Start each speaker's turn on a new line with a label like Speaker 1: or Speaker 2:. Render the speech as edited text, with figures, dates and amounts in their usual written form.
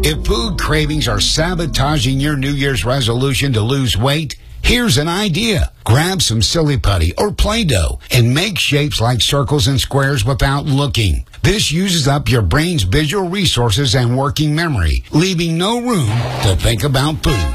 Speaker 1: If food cravings are sabotaging your New Year's resolution to lose weight, here's an idea. Grab some Silly Putty or Play-Doh and make shapes like circles and squares without looking. This uses up your brain's visual resources and working memory, leaving no room to think about food.